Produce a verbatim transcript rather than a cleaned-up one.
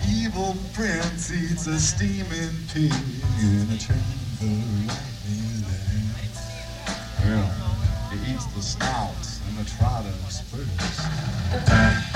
evil prince eats a steaming pig in a chamber right near there. Well, he eats the snouts and the trotters first.